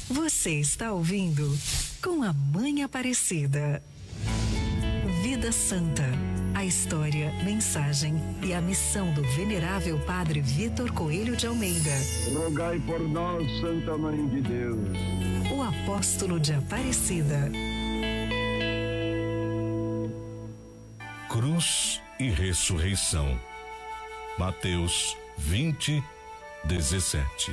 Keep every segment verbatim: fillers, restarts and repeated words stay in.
Você está ouvindo Com a Mãe Aparecida. Vida Santa. A história, mensagem e a missão do venerável Padre Vitor Coelho de Almeida. Rogai por nós, Santa Mãe de Deus. O apóstolo de Aparecida. Cruz e ressurreição. Mateus vinte, dezessete.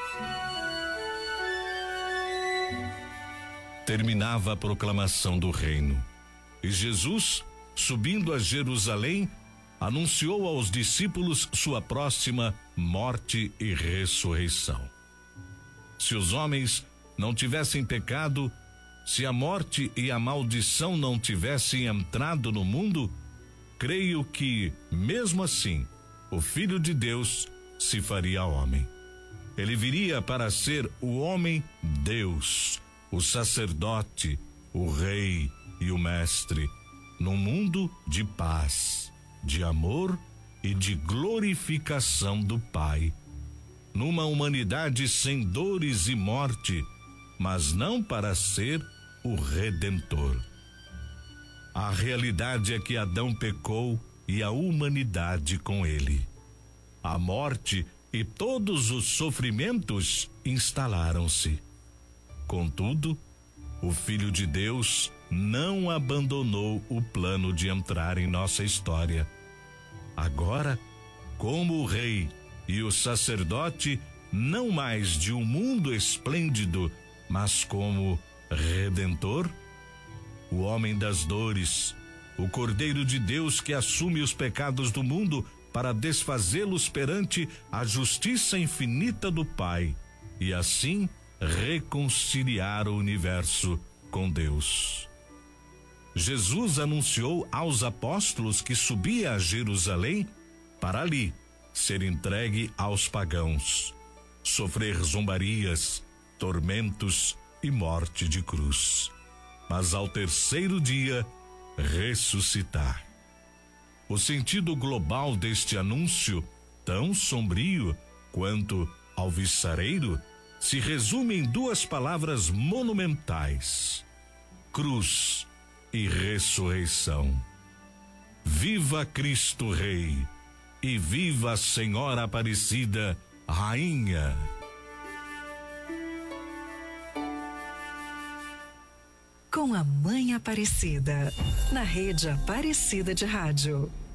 Terminava a proclamação do reino, e Jesus, subindo a Jerusalém, anunciou aos discípulos sua próxima morte e ressurreição. Se os homens não tivessem pecado, se a morte e a maldição não tivessem entrado no mundo, creio que, mesmo assim, o Filho de Deus se faria homem. Ele viria para ser o homem Deus, o sacerdote, o rei e o mestre, num mundo de paz, de amor e de glorificação do Pai, numa humanidade sem dores e morte, mas não para ser o Redentor. A realidade é que Adão pecou e a humanidade com ele. A morte e todos os sofrimentos instalaram-se. Contudo, o Filho de Deus não abandonou o plano de entrar em nossa história. Agora, como o rei e o sacerdote, não mais de um mundo esplêndido, mas como Redentor, o homem das dores, o Cordeiro de Deus que assume os pecados do mundo para desfazê-los perante a justiça infinita do Pai e assim reconciliar o universo com Deus. Jesus anunciou aos apóstolos que subia a Jerusalém para ali ser entregue aos pagãos, sofrer zombarias, tormentos e morte de cruz, mas ao terceiro dia ressuscitar. O sentido global deste anúncio, tão sombrio quanto alvissareiro, se resume em duas palavras monumentais: cruz e ressurreição. Viva Cristo Rei e viva a Senhora Aparecida, Rainha. Com a Mãe Aparecida, na Rede Aparecida de Rádio.